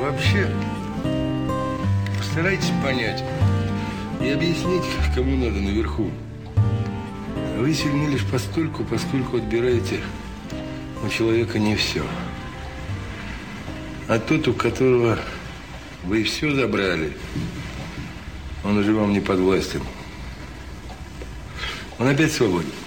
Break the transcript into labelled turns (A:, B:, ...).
A: Вообще, постарайтесь понять и объяснить, кому надо наверху. Вы сильны лишь постольку, поскольку отбираете у человека не все. А тот, у которого вы все забрали, он уже вам не подвластен. Он опять свободен.